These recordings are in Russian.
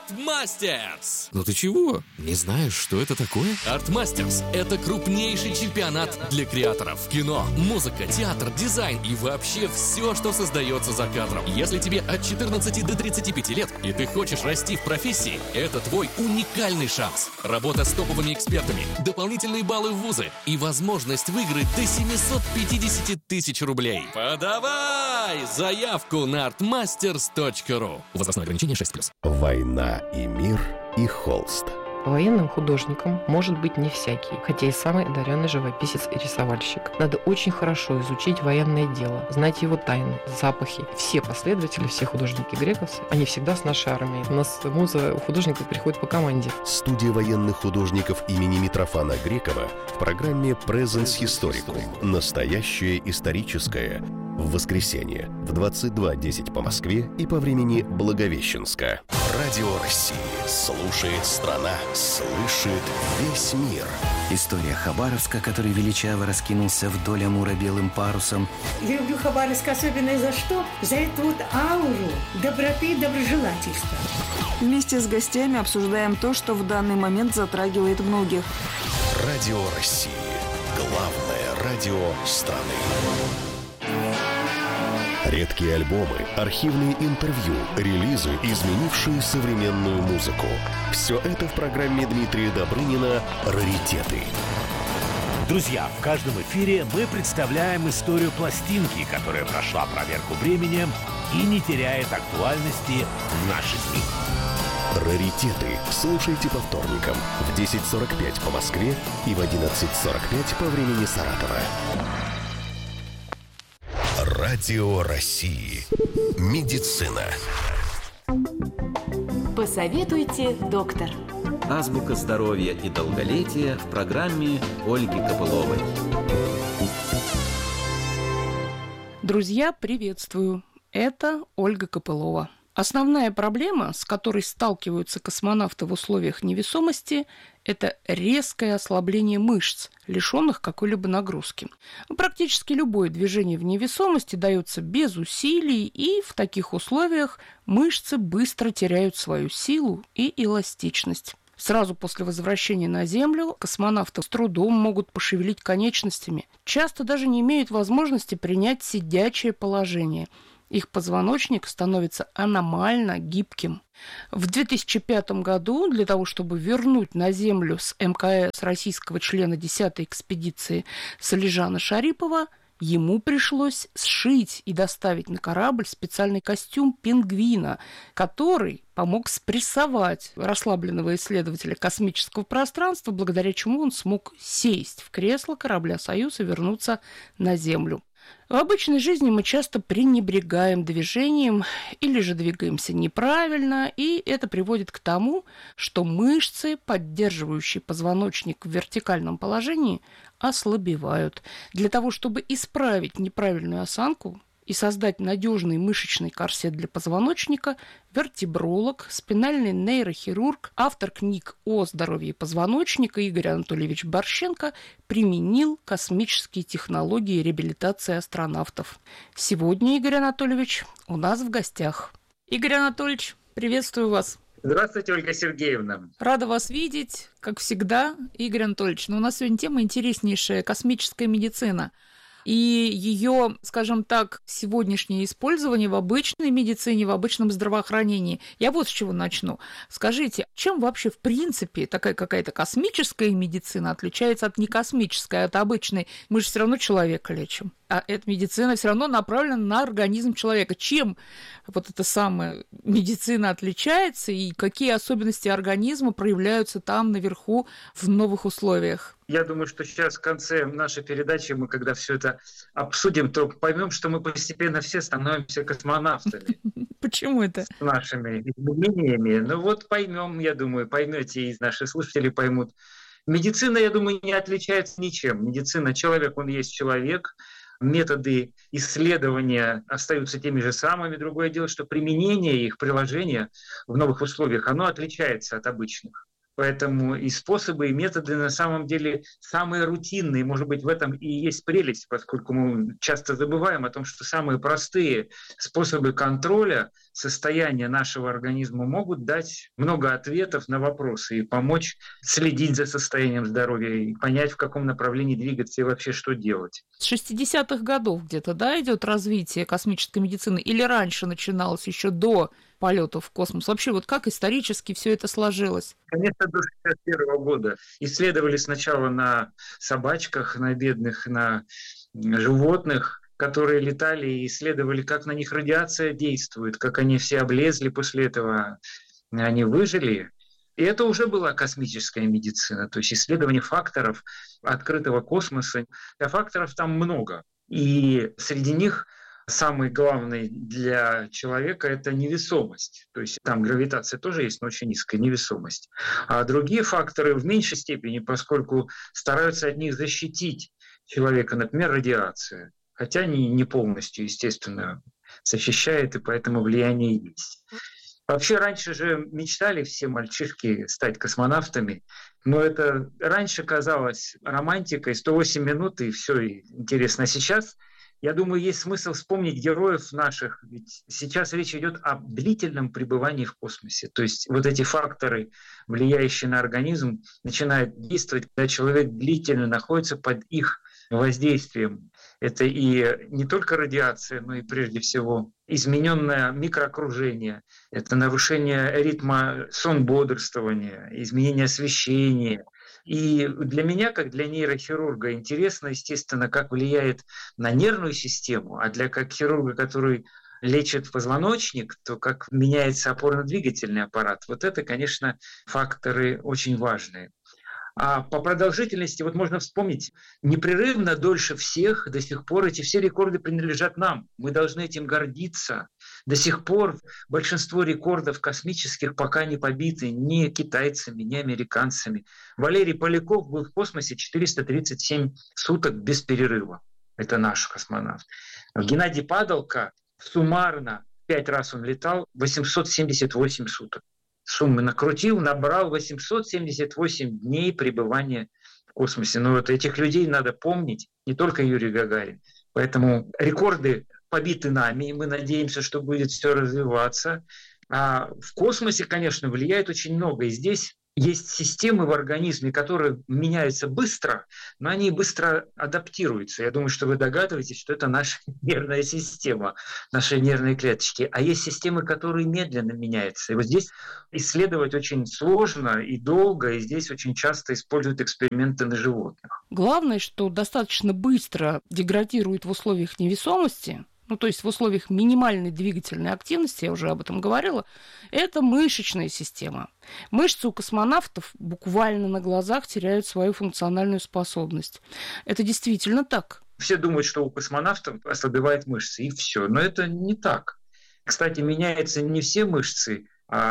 Art-Masters! Ну ты чего? Не знаешь, что это такое? Art-Masters – это крупнейший чемпионат для креаторов. Кино, музыка, театр, дизайн и вообще все, что создается за кадром. Если тебе от 14 до 35 лет и ты хочешь расти в профессии, это твой уникальный шанс. Работа с топовыми экспертами, дополнительные баллы в вузы и возможность выиграть до 750 тысяч рублей. Подавай заявку на artmasters.ru. Возрастное ограничение 6+. Война и мир и холст. Военным художником может быть не всякий, хотя и самый одаренный живописец и рисовальщик. Надо очень хорошо изучить военное дело, знать его тайны, запахи. Все последователи, все художники грековцы, они всегда с нашей армией. У нас муза у художников приходит по команде. Студия военных художников имени Митрофана Грекова в программе Presens Historicum. Настоящее историческое. В воскресенье в 22:10 по Москве и по времени Благовещенска. Радио России. Слушает страна. Слышит весь мир. История Хабаровска, который величаво раскинулся вдоль Амура белым парусом. Я люблю Хабаровск особенно за что? За эту вот ауру доброты и доброжелательства. Вместе с гостями обсуждаем то, что в данный момент затрагивает многих. Радио России. Главное радио страны. Редкие альбомы, архивные интервью, релизы, изменившие современную музыку. Все это в программе Дмитрия Добрынина «Раритеты». Друзья, в каждом эфире мы представляем историю пластинки, которая прошла проверку временем и не теряет актуальности в наши дни. «Раритеты» слушайте по вторникам в 10:45 по Москве и в 11:45 по времени Саратова. Радио России. Медицина. Посоветуйте, доктор. Азбука здоровья и долголетия в программе Ольги Копыловой. Друзья, приветствую. Это Ольга Копылова. Основная проблема, с которой сталкиваются космонавты в условиях невесомости, это резкое ослабление мышц, лишенных какой-либо нагрузки. Практически любое движение в невесомости дается без усилий, и в таких условиях мышцы быстро теряют свою силу и эластичность. Сразу после возвращения на Землю космонавты с трудом могут пошевелить конечностями, часто даже не имеют возможности принять сидячее положение. Их позвоночник становится аномально гибким. В 2005 году для того, чтобы вернуть на Землю с МКС российского члена 10-й экспедиции Салижана Шарипова, ему пришлось сшить и доставить на корабль специальный костюм пингвина, который помог спрессовать расслабленного исследователя космического пространства, благодаря чему он смог сесть в кресло корабля «Союз» и вернуться на Землю. В обычной жизни мы часто пренебрегаем движением или же двигаемся неправильно, и это приводит к тому, что мышцы, поддерживающие позвоночник в вертикальном положении, ослабевают. Для того, чтобы исправить неправильную осанку и создать надежный мышечный корсет для позвоночника, вертебролог, спинальный нейрохирург, автор книг о здоровье позвоночника Игорь Анатольевич Борщенко применил космические технологии реабилитации астронавтов. Сегодня, Игорь Анатольевич, у нас в гостях. Игорь Анатольевич, приветствую вас. Здравствуйте, Ольга Сергеевна. Рада вас видеть, как всегда, Игорь Анатольевич. Но у нас сегодня тема интереснейшая – космическая медицина. И ее, скажем так, сегодняшнее использование в обычной медицине, в обычном здравоохранении. Я вот с чего начну. Скажите, чем вообще в принципе такая какая-то космическая медицина отличается от некосмической, от обычной? Мы же все равно человека лечим. А эта медицина все равно направлена на организм человека. Чем вот эта самая медицина отличается и какие особенности организма проявляются там наверху в новых условиях? Я думаю, что сейчас в конце нашей передачи мы, когда все это обсудим, то поймем, что мы постепенно все становимся космонавтами. Почему это? С нашими изменениями. Ну вот поймем, я думаю, поймете, и наши слушатели поймут. Медицина, я думаю, не отличается ничем. Медицина, человек, он есть человек. Методы исследования остаются теми же самыми. Другое дело, что применение их, приложение в новых условиях, оно отличается от обычных. Поэтому и способы, и методы на самом деле самые рутинные. Может быть, в этом и есть прелесть, поскольку мы часто забываем о том, что самые простые способы контроля состояния нашего организма могут дать много ответов на вопросы и помочь следить за состоянием здоровья и понять, в каком направлении двигаться и вообще что делать. С 60-х годов где-то, да, идет развитие космической медицины? Или раньше начиналось, еще до полетов в космос? Вообще, вот как исторически все это сложилось? Конечно, до 1961 года. Исследовали сначала на собачках, на бедных, на животных, которые летали и исследовали, как на них радиация действует, как они все облезли после этого, они выжили. И это уже была космическая медицина, то есть исследование факторов открытого космоса. А факторов там много. И среди них самый главный для человека – это невесомость. То есть там гравитация тоже есть, но очень низкая невесомость. А другие факторы в меньшей степени, поскольку стараются от них защитить человека, например, радиация. Хотя не полностью, естественно, защищает, и поэтому влияние есть. Вообще раньше же мечтали все мальчишки стать космонавтами, но это раньше казалось романтикой, 108 минут и все, и интересно. А сейчас, я думаю, есть смысл вспомнить героев наших, ведь сейчас речь идет о длительном пребывании в космосе. То есть вот эти факторы, влияющие на организм, начинают действовать, когда человек длительно находится под их воздействием. Это и не только радиация, но и прежде всего измененное микроокружение, это нарушение ритма сон-бодрствования, изменение освещения. И для меня, как для нейрохирурга, интересно, естественно, как влияет на нервную систему, а как хирурга, который лечит позвоночник, то как меняется опорно-двигательный аппарат. Вот это, конечно, факторы очень важные. А по продолжительности, вот можно вспомнить, непрерывно дольше всех до сих пор эти все рекорды принадлежат нам. Мы должны этим гордиться. До сих пор большинство рекордов космических пока не побиты ни китайцами, ни американцами. Валерий Поляков был в космосе 437 суток без перерыва. Это наш космонавт. Геннадий Падалко суммарно 5 раз он летал, 878 суток. Суммы накрутил, набрал 878 дней пребывания в космосе. Но вот этих людей надо помнить, не только Юрий Гагарин. Поэтому рекорды побиты нами, и мы надеемся, что будет все развиваться. А в космосе, конечно, влияет очень много. И здесь есть системы в организме, которые меняются быстро, но они быстро адаптируются. Я думаю, что вы догадываетесь, что это наша нервная система, наши нервные клеточки. А есть системы, которые медленно меняются. И вот здесь исследовать очень сложно и долго, и здесь очень часто используют эксперименты на животных. Главное, что достаточно быстро деградирует в условиях невесомости, то есть в условиях минимальной двигательной активности, я уже об этом говорила, это мышечная система. Мышцы у космонавтов буквально на глазах теряют свою функциональную способность. Это действительно так. Все думают, что у космонавтов ослабевают мышцы, и все. Но это не так. Кстати, меняются не все мышцы,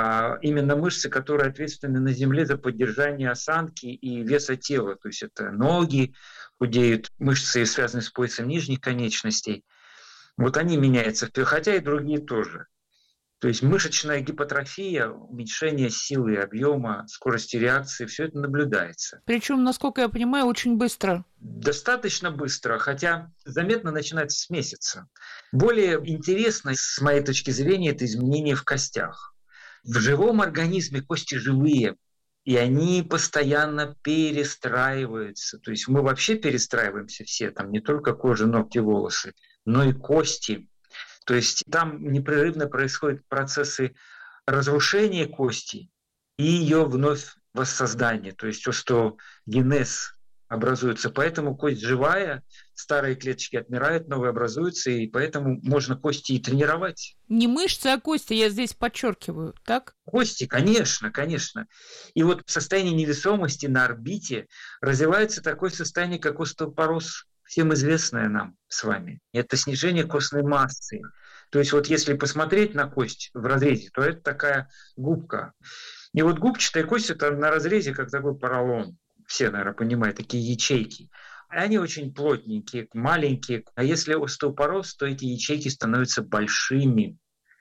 а именно мышцы, которые ответственны на Земле за поддержание осанки и веса тела. То есть это ноги худеют, мышцы, связанные с поясом нижних конечностей. Вот они меняются, хотя и другие тоже. То есть мышечная гипотрофия, уменьшение силы и объема, скорости реакции, все это наблюдается. Причем, насколько я понимаю, очень быстро. Достаточно быстро, хотя заметно начинается с месяца. Более интересно, с моей точки зрения, это изменение в костях. В живом организме кости живые, и они постоянно перестраиваются. То есть мы вообще перестраиваемся все, там не только кожа, ногти, волосы, но и кости. То есть там непрерывно происходят процессы разрушения кости и ее вновь воссоздания. То есть остеогенез образуется. Поэтому кость живая, старые клеточки отмирают, новые образуются, и поэтому можно кости и тренировать. Не мышцы, а кости, я здесь подчеркиваю, так? Кости, конечно, конечно. И вот в состоянии невесомости на орбите развивается такое состояние, как остеопороз, всем известное нам с вами. Это снижение костной массы. То есть вот если посмотреть на кость в разрезе, то это такая губка. И вот губчатая кость – это на разрезе как такой поролон. Все, наверное, понимают, такие ячейки. Они очень плотненькие, маленькие. А если остеопороз, то эти ячейки становятся большими.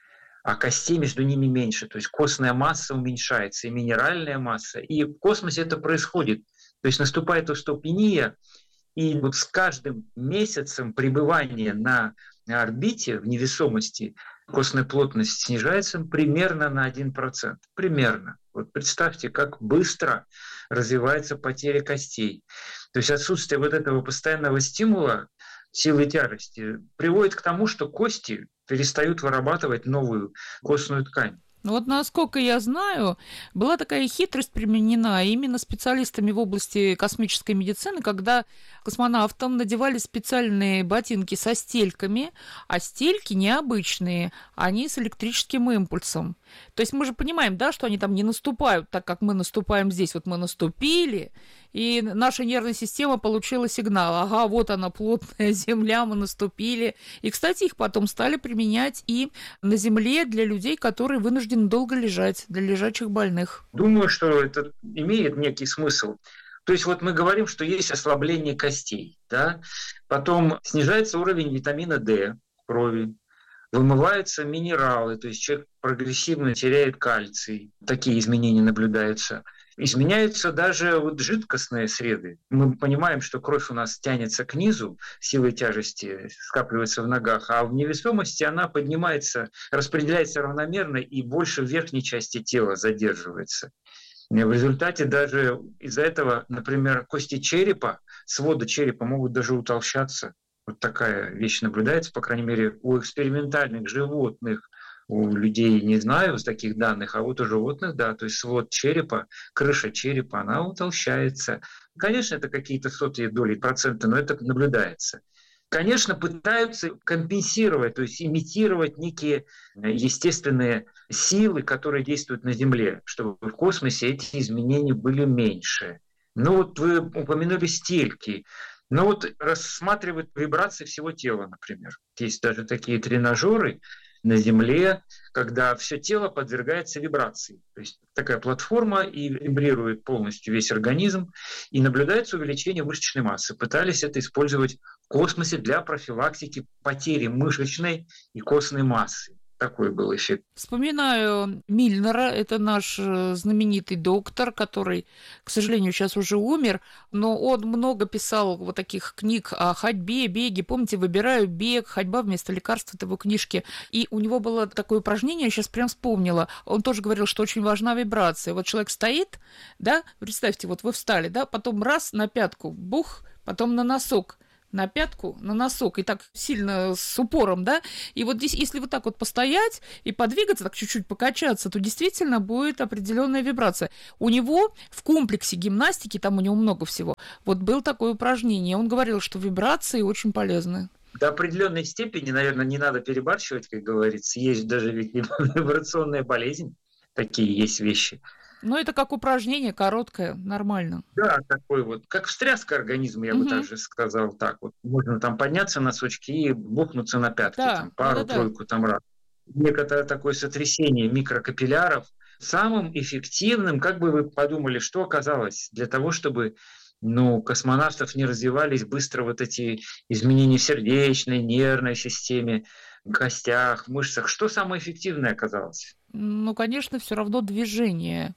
а костей между ними меньше. То есть костная масса уменьшается и минеральная масса. И в космосе это происходит. То есть наступает остеопения, и вот с каждым месяцем пребывания на орбите в невесомости костная плотность снижается примерно на 1%. Примерно. Вот представьте, как быстро развивается потеря костей. То есть отсутствие вот этого постоянного стимула силы тяжести приводит к тому, что кости перестают вырабатывать новую костную ткань. Вот насколько я знаю, была такая хитрость применена именно специалистами в области космической медицины, когда космонавтам надевали специальные ботинки со стельками, а стельки необычные, они с электрическим импульсом. То есть мы же понимаем, да, что они там не наступают так, как мы наступаем здесь. Вот мы наступили, и наша нервная система получила сигнал. Ага, вот она, плотная земля, мы наступили. И, кстати, их потом стали применять и на Земле для людей, которые вынуждены долго лежать, для лежачих больных. Думаю, что это имеет некий смысл. То есть вот мы говорим, что есть ослабление костей, да? Потом снижается уровень витамина D в крови, вымываются минералы, то есть человек прогрессивно теряет кальций. Такие изменения наблюдаются. Изменяются даже вот жидкостные среды. Мы понимаем, что кровь у нас тянется к низу, силой тяжести скапливается в ногах, а в невесомости она поднимается, распределяется равномерно и больше в верхней части тела задерживается. В результате даже из-за этого, например, кости черепа, свода черепа могут даже утолщаться. Вот такая вещь наблюдается, по крайней мере, у экспериментальных животных. У людей не знаю таких данных, а вот у животных, да, то есть свод черепа, крыша черепа, она утолщается. Конечно, это какие-то сотые доли процента, но это наблюдается. Конечно, пытаются компенсировать, то есть имитировать некие естественные силы, которые действуют на Земле, чтобы в космосе эти изменения были меньше. Ну вот вы упомянули стельки. Но вот рассматривают вибрации всего тела, например. Есть даже такие тренажеры на Земле, когда все тело подвергается вибрации. То есть такая платформа, и вибрирует полностью весь организм, и наблюдается увеличение мышечной массы. Пытались это использовать в космосе для профилактики потери мышечной и костной массы. Такой был эффект. Вспоминаю Мильнера, это наш знаменитый доктор, который, к сожалению, сейчас уже умер, но он много писал вот таких книг о ходьбе, беге. Помните, «Выбираю бег», «Ходьба вместо лекарств» — это его книжки. И у него было такое упражнение, я сейчас прям вспомнила. Он тоже говорил, что очень важна вибрация. Вот человек стоит, да, представьте, вот вы встали, да, потом раз на пятку, бух, потом на носок, на пятку, на носок, и так сильно с упором, да, и вот здесь, если вот так вот постоять и подвигаться, так чуть-чуть покачаться, то действительно будет определенная вибрация. У него в комплексе гимнастики, там у него много всего, вот было такое упражнение, он говорил, что вибрации очень полезны. До определенной степени, наверное, не надо перебарщивать, как говорится, есть даже ведь вибрационная болезнь, такие есть вещи. Но это как упражнение, короткое, нормально. Да, такой вот, как встряска организма, я бы также сказал так. Вот можно там подняться на носочки и бухнуться на пятки, да, там, пару-тройку там раз. Некоторое такое сотрясение микрокапилляров. Самым эффективным, как бы вы подумали, что оказалось для того, чтобы космонавтов не развивались быстро вот эти изменения в сердечной, нервной системе, костях, мышцах. Что самое эффективное оказалось? Ну, конечно, все равно движение.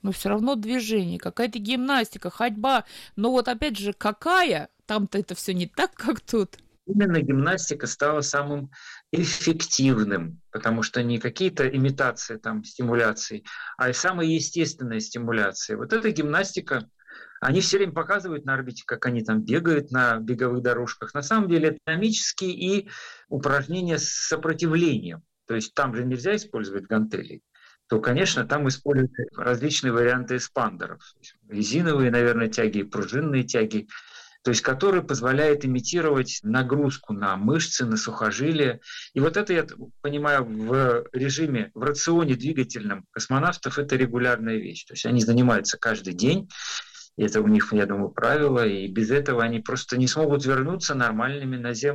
Какая-то гимнастика, ходьба. Но вот опять же, какая? Там-то это все не так, как тут. Именно гимнастика стала самым эффективным, потому что не какие-то имитации там стимуляций, а и самая естественная стимуляция. Вот эта гимнастика, они все время показывают на орбите, как они там бегают на беговых дорожках. На самом деле это динамические и упражнения с сопротивлением. То есть там же нельзя использовать гантели. То, конечно, там используют различные варианты эспандеров. Резиновые, наверное, тяги, пружинные тяги, то есть которые позволяют имитировать нагрузку на мышцы, на сухожилия. И вот это, я понимаю, в режиме, в рационе двигательном космонавтов это регулярная вещь. То есть они занимаются каждый день, это у них, я думаю, правило, и без этого они просто не смогут вернуться нормальными на Землю.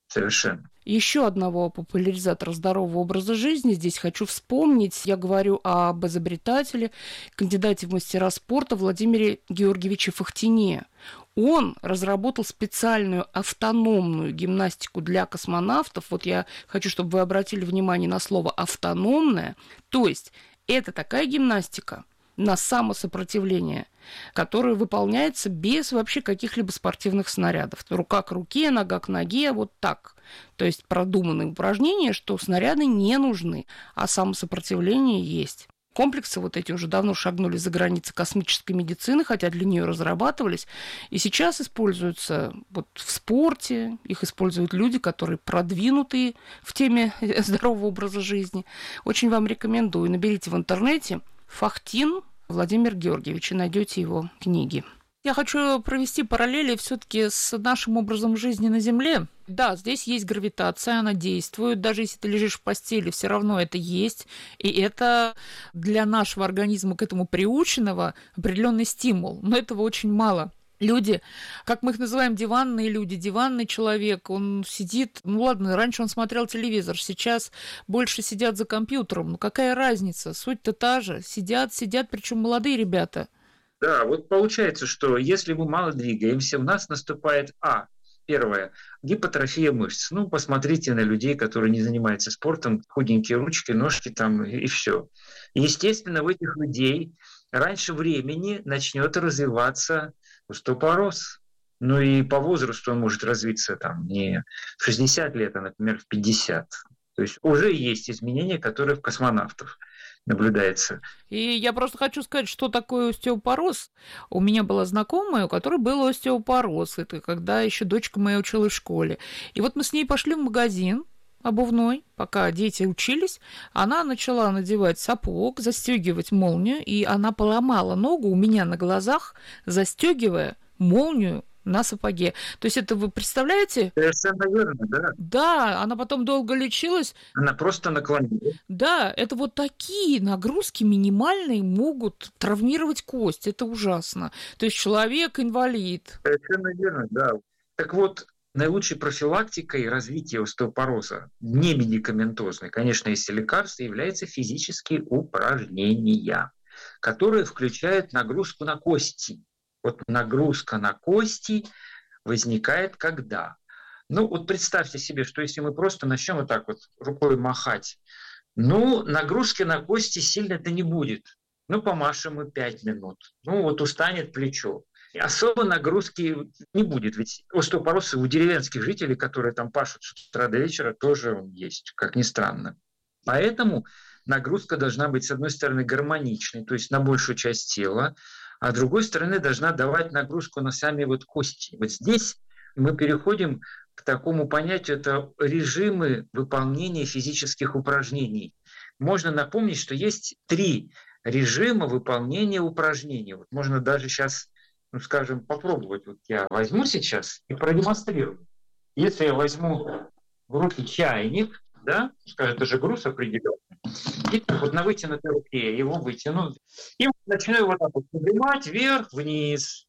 Совершенно. Еще одного популяризатора здорового образа жизни здесь хочу вспомнить. Я говорю об изобретателе, кандидате в мастера спорта Владимире Георгиевиче Фахтине. Он разработал специальную автономную гимнастику для космонавтов. Вот я хочу, чтобы вы обратили внимание на слово «автономная». То есть это такая гимнастика на самосопротивление, которая выполняется без вообще каких-либо спортивных снарядов. Рука к руке, нога к ноге, вот так. То есть продуманные упражнения, что снаряды не нужны, а самосопротивление есть. Комплексы вот эти уже давно шагнули за границы космической медицины, хотя для нее разрабатывались, и сейчас используются вот в спорте, их используют люди, которые продвинутые в теме здорового образа жизни. Очень вам рекомендую. Наберите в интернете Фахтин Владимир Георгиевич и найдете его книги. Я хочу провести параллели все-таки с нашим образом жизни на Земле. Да, здесь есть гравитация, она действует. Даже если ты лежишь в постели, все равно это есть. И это для нашего организма, к этому приученного, определенный стимул. Но этого очень мало. Люди, как мы их называем, диванные люди, диванный человек, он сидит, ну ладно, раньше он смотрел телевизор, сейчас больше сидят за компьютером. Ну какая разница? Суть-то та же. Сидят, причем молодые ребята. Да, вот получается, что если мы мало двигаемся, у нас наступает первое, гипотрофия мышц. Ну, посмотрите на людей, которые не занимаются спортом, худенькие ручки, ножки там и все. Естественно, у этих людей раньше времени начнет развиваться остеопороз. Ну и по возрасту он может развиться там не в 60 лет, а, например, в 50. То есть уже есть изменения, которые в космонавтов наблюдается. И я просто хочу сказать, что такое остеопороз. У меня была знакомая, у которой был остеопороз. Это когда еще дочка моя училась в школе. И вот мы с ней пошли в магазин обувной, пока дети учились. Она начала надевать сапог, застегивать молнию, и она поломала ногу у меня на глазах, застегивая молнию на сапоге. То есть это вы представляете? Совершенно верно, да. Да, она потом долго лечилась. Она просто наклонилась. Да, это вот такие нагрузки минимальные могут травмировать кость. Это ужасно. То есть человек инвалид. Совершенно верно, да. Так вот, наилучшей профилактикой развития остеопороза, не медикаментозной, конечно, если лекарство, являются физические упражнения, которые включают нагрузку на кости. Вот нагрузка на кости возникает когда? Ну, вот представьте себе, что если мы просто начнем вот так вот рукой махать, ну, нагрузки на кости сильно-то не будет. Ну, помашем мы 5 минут. Ну, вот устанет плечо. И особо нагрузки не будет. Ведь остеопороз у деревенских жителей, которые там пашут с утра до вечера, тоже он есть, как ни странно. Поэтому нагрузка должна быть, с одной стороны, гармоничной, то есть на большую часть тела, а с другой стороны должна давать нагрузку на сами вот кости. Вот здесь мы переходим к такому понятию, это режимы выполнения физических упражнений. Можно напомнить, что есть 3 режима выполнения упражнений. Вот можно даже сейчас, ну, скажем, попробовать. Вот я возьму сейчас и продемонстрирую. Если я возьму в руки чайник, да, скажем, это же груз определенный, и так вот на вытянутой руке его вытяну, и начну его вот так вот поднимать вверх-вниз,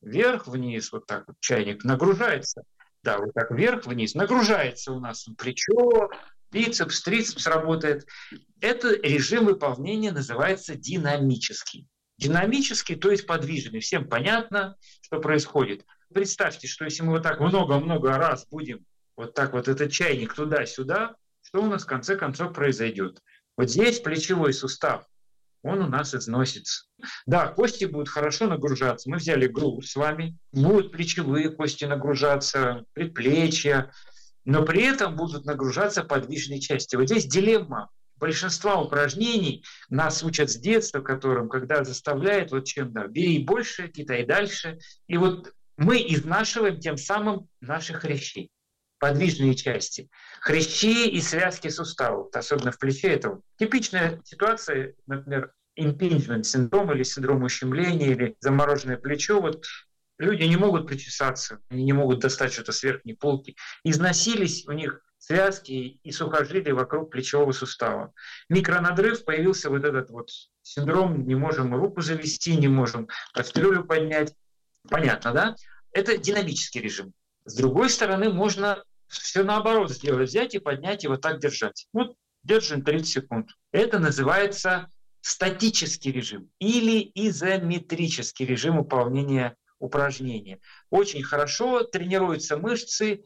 вот так вот чайник нагружается. Да, вот так вверх-вниз, нагружается у нас плечо, бицепс, трицепс работает. Это режим выполнения называется динамический. Динамический, то есть подвижный. Всем понятно, что происходит. Представьте, что если мы вот так много-много раз будем вот так вот этот чайник туда-сюда, что у нас в конце концов произойдет? Вот здесь плечевой сустав, он у нас износится. Да, кости будут хорошо нагружаться. Мы взяли груз с вами. Будут плечевые кости нагружаться, предплечья, но при этом будут нагружаться подвижные части. Вот здесь дилемма. Большинство упражнений нас учат с детства, которым, когда заставляют, вот чем, да, бери больше, кидай дальше. И вот мы изнашиваем тем самым наши хрящи, подвижные части. Хрящи и связки суставов, особенно в плече. Это типичная ситуация, например, импинджмент синдром или синдром ущемления, или замороженное плечо. Вот люди не могут причесаться, они не могут достать что-то с верхней полки. Износились у них связки и сухожилия вокруг плечевого сустава. Микронадрыв, появился вот этот вот синдром, не можем руку завести, не можем кастрюлю поднять. Понятно, да? Это динамический режим. С другой стороны, можно все наоборот сделать, взять и поднять и вот так держать. Вот держим 30 секунд. Это называется статический режим или изометрический режим выполнения упражнения. Очень хорошо тренируются мышцы,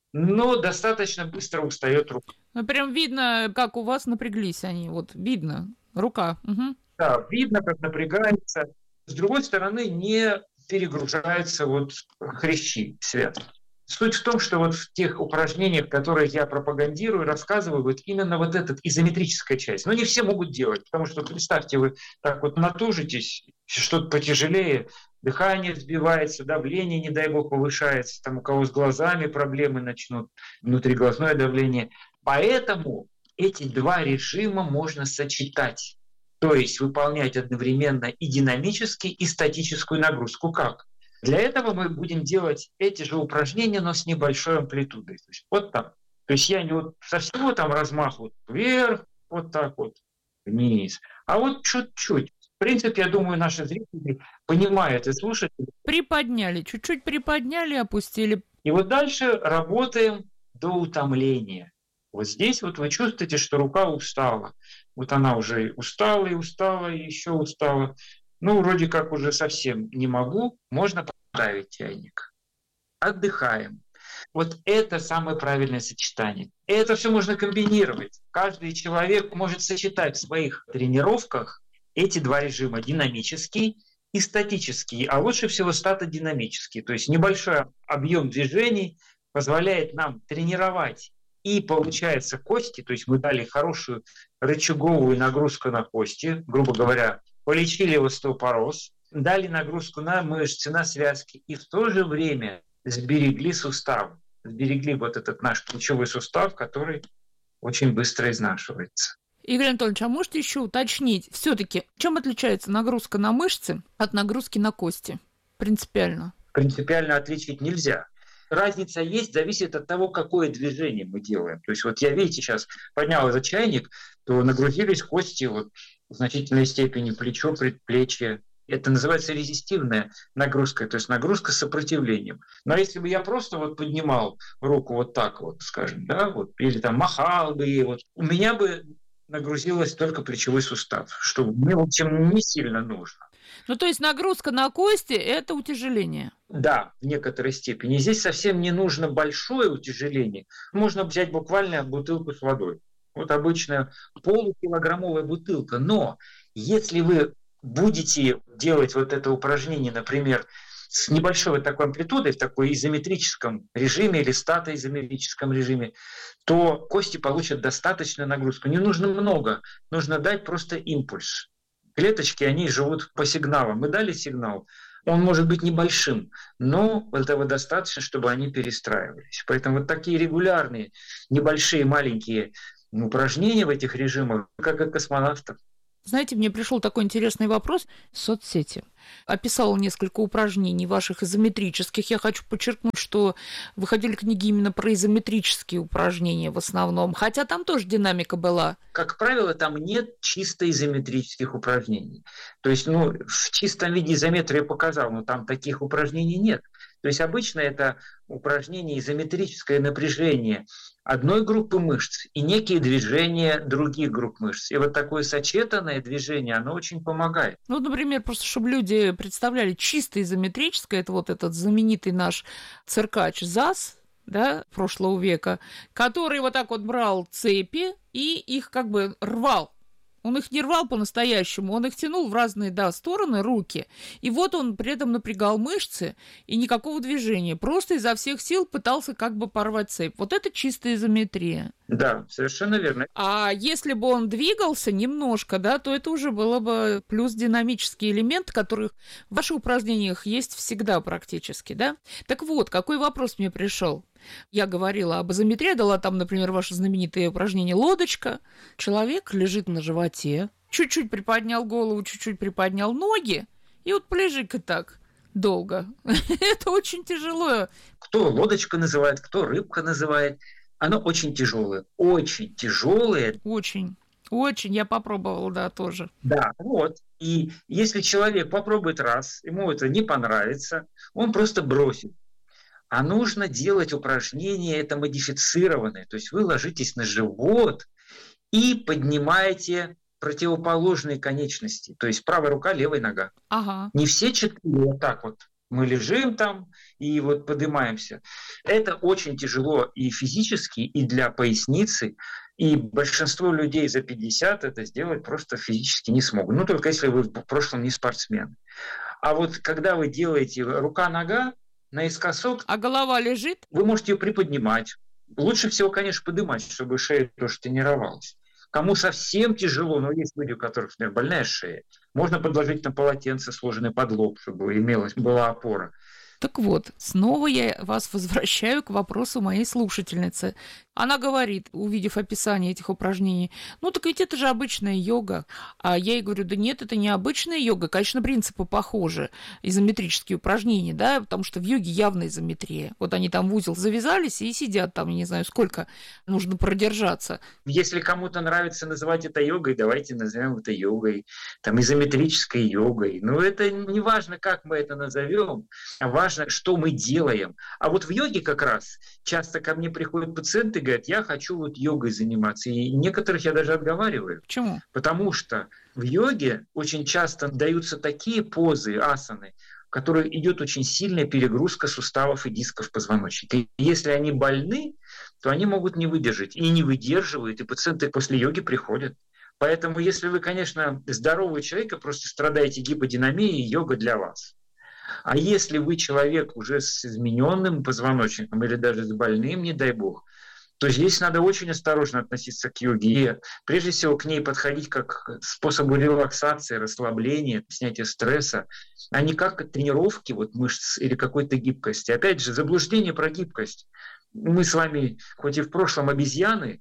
но достаточно быстро устает рука. Ну, прям видно, как у вас напряглись они. Вот видно. Рука. Угу. Да, видно, как напрягается. С другой стороны, не перегружаются вот хрящи связки. Суть в том, что вот в тех упражнениях, которые я пропагандирую, рассказываю, вот именно вот эта изометрическая часть. Но не все могут делать, потому что, представьте, вы так вот натужитесь, что-то потяжелее, дыхание сбивается, давление, не дай бог, повышается, там у кого с глазами проблемы начнут, внутриглазное давление. Поэтому эти два режима можно сочетать, то есть выполнять одновременно и динамический, и статическую нагрузку. Как? Для этого мы будем делать эти же упражнения, но с небольшой амплитудой. То есть вот так. То есть я не вот со всего там размаху вверх, вот так вот, вниз, а вот чуть-чуть. В принципе, я думаю, наши зрители понимают и слушатели. Приподняли, чуть-чуть приподняли, опустили. И вот дальше работаем до утомления. Вот здесь вот вы чувствуете, что рука устала. Вот она уже устала, и еще устала. Ну, вроде как уже совсем не могу, можно поставить чайник. Отдыхаем. Вот это самое правильное сочетание. Это все можно комбинировать. Каждый человек может сочетать в своих тренировках эти два режима, динамический и статический, а лучше всего статодинамический. То есть небольшой объем движений позволяет нам тренировать и получается кости, то есть мы дали хорошую рычаговую нагрузку на кости, грубо говоря, полечили остеопороз, дали нагрузку на мышцы, на связки и в то же время сберегли сустав, сберегли вот этот наш плечевой сустав, который очень быстро изнашивается. Игорь Анатольевич, а можете еще уточнить, все-таки чем отличается нагрузка на мышцы от нагрузки на кости? Принципиально. Принципиально отличить нельзя. Разница есть, зависит от того, какое движение мы делаем. То есть вот я, видите, сейчас поднял этот чайник, то нагрузились кости вот, в значительной степени плечо, предплечье. Это называется резистивная нагрузка, то есть нагрузка с сопротивлением. Но если бы я просто вот поднимал руку вот так вот, скажем, да, вот, или там махал бы ей, вот, у меня бы нагрузилось только плечевой сустав, что мне, в общем, не сильно нужно. Ну, то есть нагрузка на кости – это утяжеление? Да, в некоторой степени. Здесь совсем не нужно большое утяжеление. Можно взять буквально бутылку с водой. Вот обычная полукилограммовая бутылка. Но если вы будете делать вот это упражнение, например, с небольшой вот такой амплитудой, в такой изометрическом режиме или статоизометрическом режиме, то кости получат достаточную нагрузку. Не нужно много, нужно дать просто импульс. Клеточки, они живут по сигналам. Мы дали сигнал, он может быть небольшим, но этого достаточно, чтобы они перестраивались. Поэтому вот такие регулярные, небольшие, маленькие упражнения в этих режимах, как и космонавтов. Знаете, мне пришел такой интересный вопрос в соцсети. Описала несколько упражнений ваших изометрических. Я хочу подчеркнуть, что выходили книги именно про изометрические упражнения в основном, хотя там тоже динамика была. Как правило, там нет чисто изометрических упражнений. То есть, в чистом виде изометрию я показал, но там таких упражнений нет. То есть обычно это упражнение изометрическое напряжение одной группы мышц и некие движения других групп мышц. И вот такое сочетанное движение, оно очень помогает. Ну, например, просто чтобы люди представляли, чисто изометрическое, это вот этот знаменитый наш циркач ЗАС, да, прошлого века, который вот так вот брал цепи и их как бы рвал. Он их не рвал по-настоящему, он их тянул в разные, стороны, руки. И вот он при этом напрягал мышцы и никакого движения. Просто изо всех сил пытался как бы порвать цепь. Вот это чистая изометрия. Да, совершенно верно. А если бы он двигался немножко, то это уже было бы плюс динамический элемент, который в ваших упражнениях есть всегда практически, да? Так вот, какой вопрос мне пришел? Я говорила об изометрии, дала там, например, ваше знаменитое упражнение «Лодочка». Человек лежит на животе, чуть-чуть приподнял голову, чуть-чуть приподнял ноги, и вот полежи-ка так долго. Это очень тяжело. Кто лодочка называет, кто рыбка называет. Оно очень тяжелое. Очень тяжелое. Очень. Очень. Я попробовала, тоже. Да, вот. И если человек попробует раз, ему это не понравится, он просто бросит. а нужно делать упражнения, это модифицированные. То есть вы ложитесь на живот и поднимаете противоположные конечности. То есть правая рука, левая нога. Ага. Не все 4 вот так вот. Мы лежим там и вот поднимаемся. Это очень тяжело и физически, и для поясницы. И большинство людей за 50 это сделать просто физически не смогут. Ну, только если вы в прошлом не спортсмен. А вот когда вы делаете рука-нога наискосок... А голова лежит? Вы можете ее приподнимать. Лучше всего, конечно, поднимать, чтобы шея тоже тренировалась. Кому совсем тяжело, но есть люди, у которых, например, больная шея, можно подложить на полотенце, сложенное под лоб, чтобы была опора. Так вот, снова я вас возвращаю к вопросу моей слушательницы. Она говорит, увидев описание этих упражнений, ну так ведь это же обычная йога. А я ей говорю, да нет, это не обычная йога, конечно, принципы похожи, изометрические упражнения, да, потому что в йоге явно изометрия. Вот они там в узел завязались и сидят там, не знаю, сколько нужно продержаться. Если кому-то нравится называть это йогой, давайте назовем это йогой, там, изометрической йогой. Но это не важно, как мы это назовем, а важно, что мы делаем. А вот в йоге как раз часто ко мне приходят пациенты, говорят, я хочу вот йогой заниматься. И некоторых я даже отговариваю. Почему? Потому что в йоге очень часто даются такие позы, асаны, в которых идет очень сильная перегрузка суставов и дисков позвоночника. И если они больны, то они могут не выдержать. И не выдерживают, и пациенты после йоги приходят. Поэтому если вы, конечно, здоровый человек, и просто страдаете гиподинамией, йога для вас. А если вы человек уже с измененным позвоночником или даже с больным, не дай бог, то здесь надо очень осторожно относиться к йоге и прежде всего к ней подходить как к способу релаксации, расслабления, снятия стресса, а не как к тренировке вот, мышц или какой-то гибкости. Опять же, заблуждение про гибкость. Мы с вами, хоть и в прошлом обезьяны,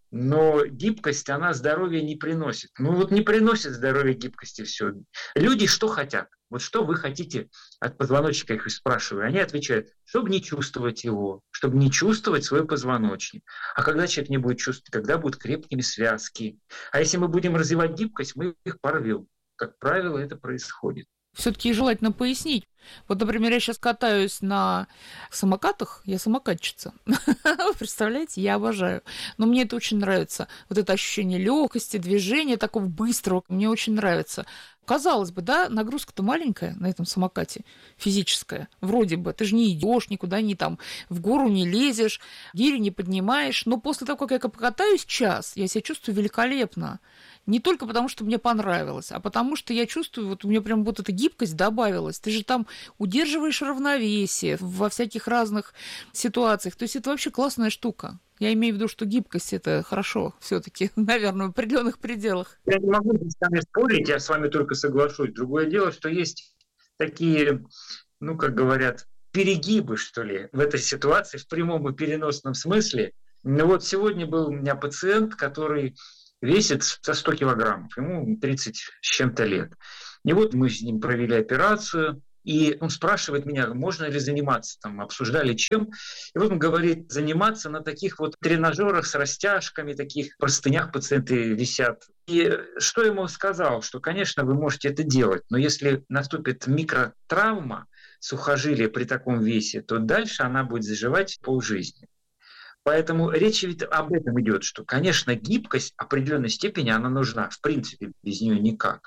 но гибкость, она здоровья не приносит. Ну вот не приносит здоровья гибкости все. Люди что хотят? Вот что вы хотите от позвоночника, я их спрашиваю. Они отвечают, чтобы не чувствовать его, чтобы не чувствовать свой позвоночник. А когда человек не будет чувствовать, когда будут крепкими связки. А если мы будем развивать гибкость, мы их порвем. Как правило, это происходит. Все-таки желательно пояснить. Вот, например, я сейчас катаюсь на самокатах, я самокатчица. Представляете, я обожаю. Но мне это очень нравится. Вот это ощущение легкости, движения такого быстрого, мне очень нравится. Казалось бы, да, нагрузка-то маленькая на этом самокате, физическая. Вроде бы, ты же не идешь никуда, не там в гору не лезешь, гири не поднимаешь. Но после того, как я покатаюсь час, я себя чувствую великолепно. Не только потому, что мне понравилось, а потому что я чувствую, вот у меня прям вот эта гибкость добавилась. Ты же там удерживаешь равновесие во всяких разных ситуациях. То есть это вообще классная штука. Я имею в виду, что гибкость – это хорошо все-таки, наверное, в определенных пределах. Я не могу с вами спорить, я с вами только соглашусь. Другое дело, что есть такие, ну, как говорят, перегибы, что ли, в этой ситуации, в прямом и переносном смысле. Ну вот сегодня был у меня пациент, который весит со 100 килограммов, ему 30 с чем-то лет. И вот мы с ним провели операцию, и он спрашивает меня, можно ли заниматься, там, обсуждали чем. И вот он говорит, заниматься на таких вот тренажерах с растяжками, таких простынях пациенты висят. И что я ему сказал, что, конечно, вы можете это делать, но если наступит микротравма сухожилия при таком весе, то дальше она будет заживать полжизни. Поэтому речь ведь об этом идет, что, конечно, гибкость в определенной степени она нужна, в принципе, без нее никак.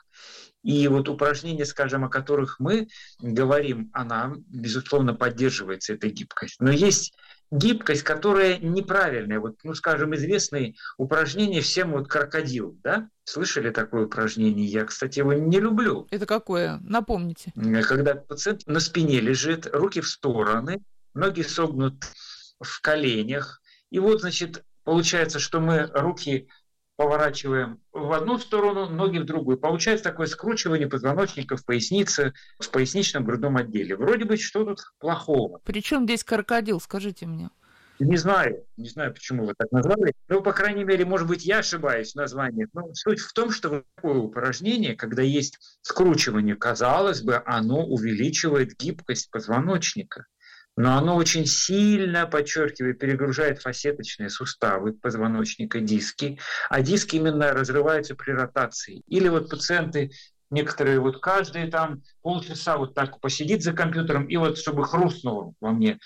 И вот упражнения, скажем, о которых мы говорим, она, безусловно, поддерживается, эта гибкость. Но есть гибкость, которая неправильная. Вот, ну, скажем, известные упражнения всем вот крокодил, да? Слышали такое упражнение? Я, кстати, его не люблю. Это какое? Напомните. Когда пациент на спине лежит, руки в стороны, ноги согнуты в коленях. И вот, значит, получается, что мы руки поворачиваем в одну сторону, ноги в другую. Получается такое скручивание позвоночника в пояснице, в поясничном грудном отделе. Вроде бы, что тут плохого? Причем здесь крокодил, скажите мне? Не знаю, почему вы так назвали. Ну, по крайней мере, может быть, я ошибаюсь в названии. Но суть в том, что такое упражнение, когда есть скручивание, казалось бы, оно увеличивает гибкость позвоночника. Но оно очень сильно, подчеркиваю, перегружает фасеточные суставы позвоночника, диски, а диски именно разрываются при ротации. Или вот пациенты, некоторые вот каждые там полчаса вот так посидит за компьютером, и вот чтобы хрустнуло во мне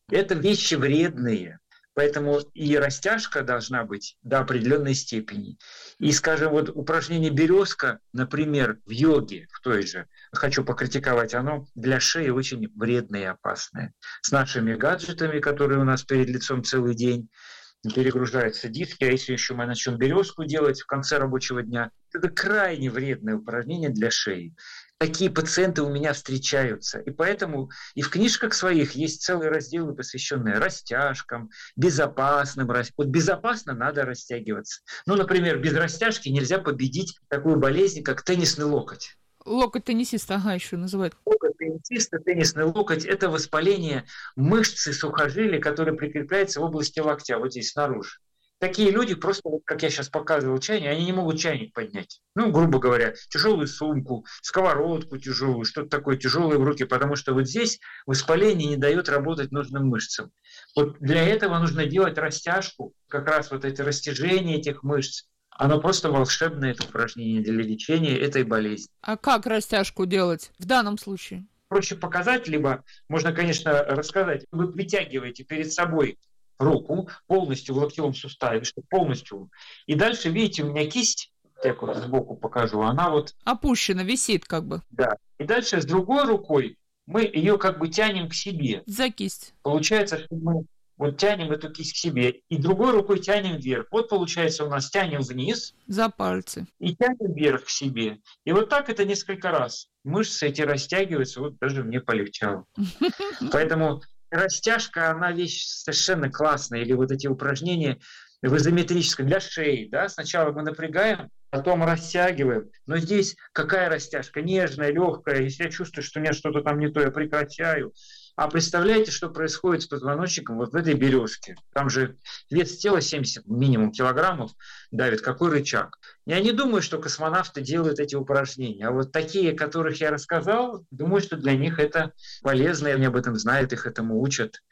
Это вещи вредные. Поэтому и растяжка должна быть до определенной степени. И, скажем, вот упражнение «березка», например, в йоге, в той же, хочу покритиковать, оно для шеи очень вредное и опасное. С нашими гаджетами, которые у нас перед лицом целый день, перегружаются диски, а если еще мы начнем «березку» делать в конце рабочего дня, это крайне вредное упражнение для шеи. Такие пациенты у меня встречаются. И поэтому и в книжках своих есть целые разделы, посвященные растяжкам, безопасным. Вот безопасно надо растягиваться. Ну, например, без растяжки нельзя победить такую болезнь, как теннисный локоть. Локоть теннисиста, еще называют. Локоть теннисиста, теннисный локоть – это воспаление мышцы сухожилия, которое прикрепляется в области локтя, вот здесь снаружи. Такие люди просто, вот как я сейчас показывал чайник, они не могут чайник поднять. Ну, грубо говоря, тяжелую сумку, сковородку тяжелую, что-то такое тяжелое в руки, потому что вот здесь воспаление не дает работать нужным мышцам. Вот для этого нужно делать растяжку, как раз вот это растяжение этих мышц. Оно просто волшебное, это упражнение для лечения этой болезни. А как растяжку делать в данном случае? Проще показать, либо можно, конечно, рассказать. Вы вытягиваете перед собой руку полностью в локтевом суставе, что полностью. И дальше, видите, у меня кисть, я вот сбоку покажу, она вот... опущена, висит как бы. Да. И дальше с другой рукой мы ее как бы тянем к себе. За кисть. Получается, что мы вот тянем эту кисть к себе и другой рукой тянем вверх. Вот получается у нас тянем вниз. За пальцы. И тянем вверх к себе. И вот так это несколько раз. Мышцы эти растягиваются, вот даже мне полегчало. Поэтому... растяжка, она вещь совершенно классная. Или вот эти упражнения в изометрическом для шеи. Да? Сначала мы напрягаем, потом растягиваем. Но здесь какая растяжка? Нежная, легкая. Если я чувствую, что у меня что-то там не то, я прекращаю. А представляете, что происходит с позвоночником вот в этой березке? Там же вес тела 70 минимум килограммов давит. Какой рычаг? Я не думаю, что космонавты делают эти упражнения. А вот такие, которых я рассказал, думаю, что для них это полезно. И они об этом знают, их этому учат.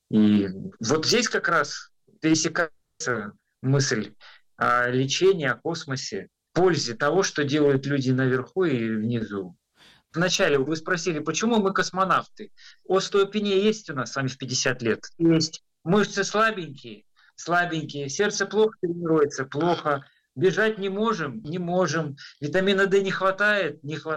И вот здесь как раз пересекается мысль о лечении, о космосе, пользе того, что делают люди наверху и внизу. Вначале вы спросили, почему мы космонавты? Остеопения есть у нас с вами в 50 лет? Есть. Мышцы слабенькие, сердце плохо тренируется, плохо. Бежать не можем. Витамина D не хватает.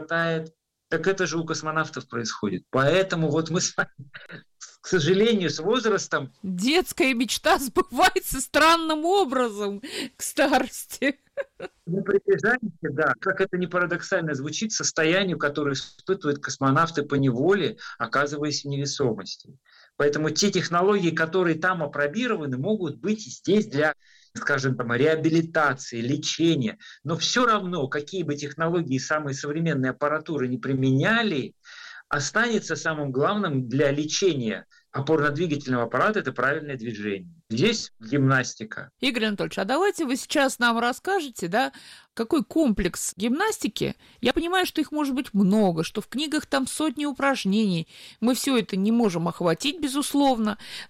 Так это же у космонавтов происходит. Поэтому вот мы с вами, к сожалению, с возрастом... детская мечта сбывается странным образом к старости. Мы приближаемся, да, как это ни парадоксально звучит, состоянию, которое испытывают космонавты по неволе, оказываясь в невесомости. Поэтому те технологии, которые там апробированы, могут быть здесь для, скажем, там, реабилитации, лечения. Но все равно, какие бы технологии, самые современные аппаратуры не применяли, останется самым главным для лечения опорно-двигательного аппарата – это правильное движение. Здесь гимнастика. Игорь Анатольевич, а давайте вы сейчас нам расскажете, да, какой комплекс гимнастики. Я понимаю, что их может быть много, что в книгах там сотни упражнений. Мы все это не можем охватить, безусловно.